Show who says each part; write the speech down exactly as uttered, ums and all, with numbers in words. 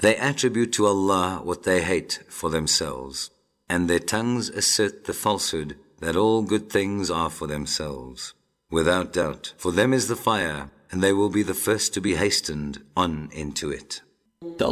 Speaker 1: They attribute to Allah what they hate for themselves, and their tongues assert the falsehood that all good things are for themselves. Without doubt, for them is the fire, and they will be the first to be hastened on into it.